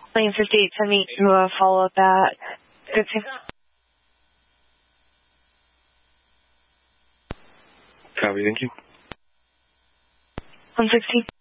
Lane 58, send me to follow up at 15. Copy, thank you. 116.